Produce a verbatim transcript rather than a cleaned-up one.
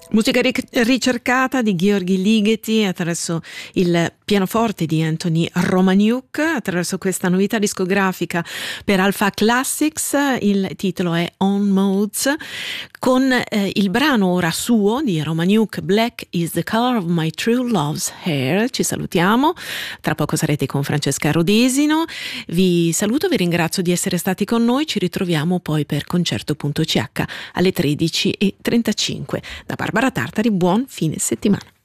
Musica ric- ricercata di Gheorghi Ligeti attraverso il pianoforte di Anthony Romaniuk, attraverso questa novità discografica per Alpha Classics. Il titolo è On Modes, con eh, il brano ora suo di Romaniuk, Black is the color of my true love's hair. Ci salutiamo, tra poco sarete con Francesca Rodesino. Vi saluto, vi ringrazio di essere stati con noi. Ci ritroviamo poi per concerto punto c h alle tredici e trentacinque. Da Barbara Tartari, buon fine settimana.